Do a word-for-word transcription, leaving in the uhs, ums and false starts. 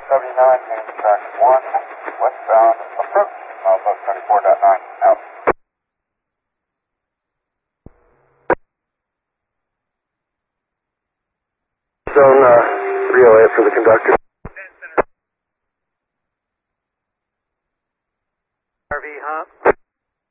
seventy-nine, main track one, westbound approach, milepost twenty-four point nine, out. Zone uh, three oh eight for the conductor.